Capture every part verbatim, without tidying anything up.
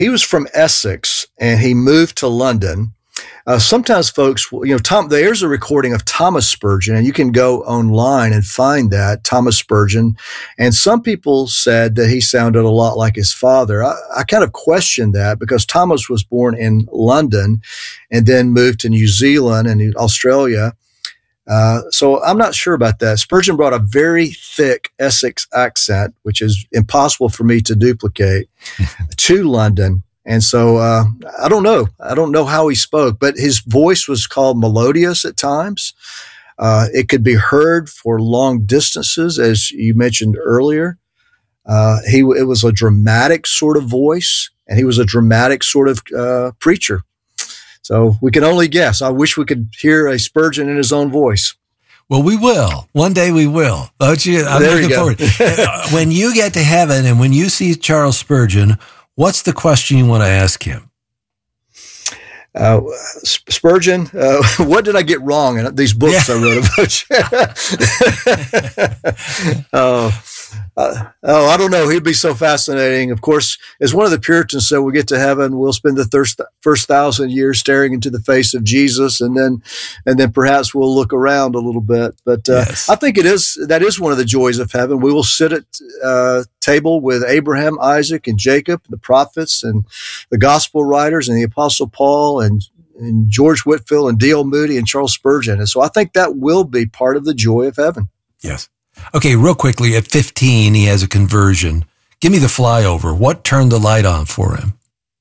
he was from Essex, and he moved to London. Uh, sometimes folks, you know, Tom, there's a recording of Thomas Spurgeon, and you can go online and find that, Thomas Spurgeon. And some people said that he sounded a lot like his father. I, I kind of questioned that because Thomas was born in London and then moved to New Zealand and Australia. Uh, so I'm not sure about that. Spurgeon brought a very thick Essex accent, which is impossible for me to duplicate, to London. And so uh, I don't know. I don't know how he spoke, but his voice was called melodious at times. Uh, it could be heard for long distances, as you mentioned earlier. Uh, he it was a dramatic sort of voice, and he was a dramatic sort of uh, preacher. So we can only guess. I wish we could hear a Spurgeon in his own voice. Well, we will. One day we will. Don't you? I'm there looking you forward. When you get to heaven and when you see Charles Spurgeon, what's the question you want to ask him? Uh, Spurgeon, uh, what did I get wrong in these books yeah. I wrote about you? uh, uh, oh, I don't know. He'd be so fascinating. Of course, as one of the Puritans said, we get to heaven, we'll spend the thirst, first thousand years staring into the face of Jesus, and then, and then perhaps we'll look around a little bit. But uh, yes. I think it is that is one of the joys of heaven. We will sit at uh, table with Abraham, Isaac, and Jacob, the prophets, and the gospel writers, and the Apostle Paul, and and George Whitefield, and D L Moody, and Charles Spurgeon. And so I think that will be part of the joy of heaven. Yes. Okay, real quickly, at fifteen, he has a conversion. Give me the flyover. What turned the light on for him?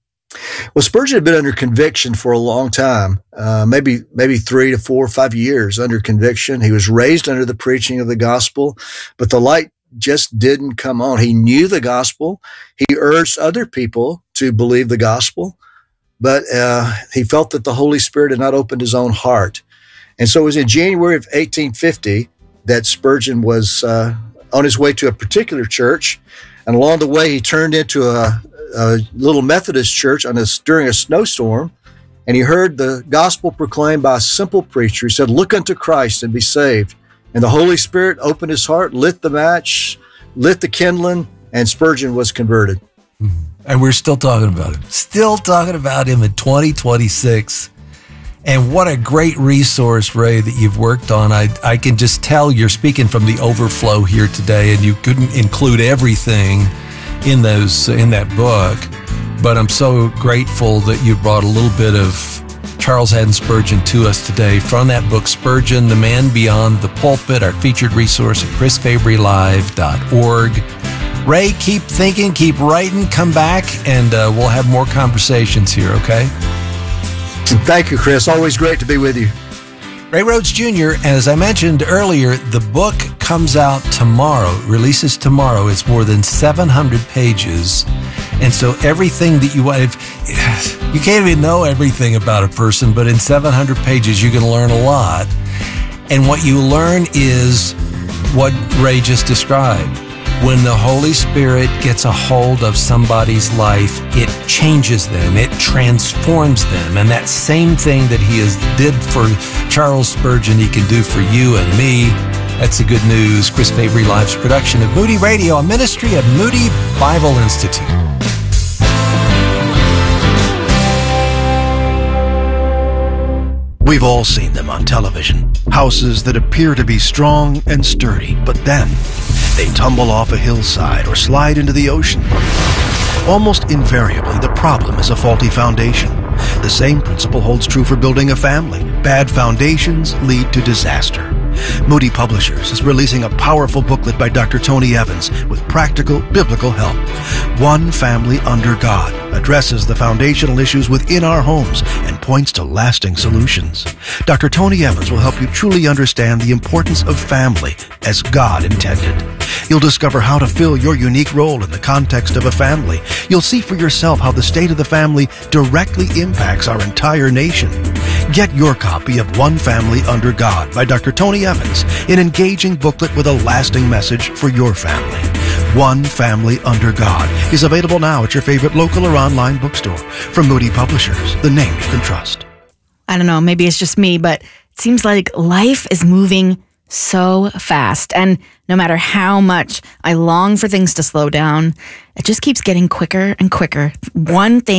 Well, Spurgeon had been under conviction for a long time, uh, maybe maybe three to four or five years under conviction. He was raised under the preaching of the gospel, but the light just didn't come on. He knew the gospel. He urged other people to believe the gospel, but uh, he felt that the Holy Spirit had not opened his own heart. And so it was in January of eighteen fifty that Spurgeon was uh, on his way to a particular church. And along the way, he turned into a, a little Methodist church on a, during a snowstorm. And he heard the gospel proclaimed by a simple preacher. He said, "Look unto Christ and be saved." And the Holy Spirit opened his heart, lit the match, lit the kindling, and Spurgeon was converted. And we're still talking about him. Still talking about him in twenty twenty-six. And what a great resource, Ray, that you've worked on. I I can just tell you're speaking from the overflow here today, and you couldn't include everything in those in that book. But I'm so grateful that you brought a little bit of Charles Haddon Spurgeon to us today from that book, Spurgeon, The Man Beyond the Pulpit, our featured resource at chris fabry live dot org. Ray, keep thinking, keep writing, come back, and uh, we'll have more conversations here, okay? Thank you, Chris. Always great to be with you. Ray Rhodes Junior, and as I mentioned earlier, the book comes out tomorrow, releases tomorrow. It's more than seven hundred pages. And so everything that you want, if, you can't even know everything about a person, but in seven hundred pages, you can learn a lot. And what you learn is what Ray just described. When the Holy Spirit gets a hold of somebody's life, it changes them, it transforms them. And that same thing that he has did for Charles Spurgeon, he can do for you and me. That's the good news. Chris Fabry Live's production of Moody Radio, a ministry of Moody Bible Institute. We've all seen them on television. Houses that appear to be strong and sturdy, but then they tumble off a hillside or slide into the ocean. Almost invariably, the problem is a faulty foundation. The same principle holds true for building a family. Bad foundations lead to disaster. Moody Publishers is releasing a powerful booklet by Doctor Tony Evans with practical biblical help. One Family Under God addresses the foundational issues within our homes and points to lasting solutions. Doctor Tony Evans will help you truly understand the importance of family as God intended. You'll discover how to fill your unique role in the context of a family. You'll see for yourself how the state of the family directly impacts our entire nation. Get your copy of One Family Under God by Doctor Tony Evans, an engaging booklet with a lasting message for your family. One Family Under God is available now at your favorite local or online bookstore. From Moody Publishers, the name you can trust. I don't know, maybe it's just me, but it seems like life is moving so fast. And no matter how much I long for things to slow down, it just keeps getting quicker and quicker. One thing